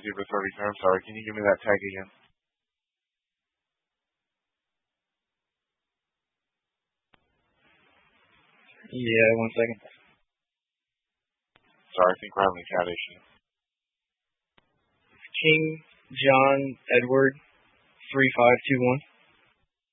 Zebra 33. I'm sorry. Can you give me that tag again? Yeah, 1 second. Sorry, I think we're having a chat issue. King John Edward 3521.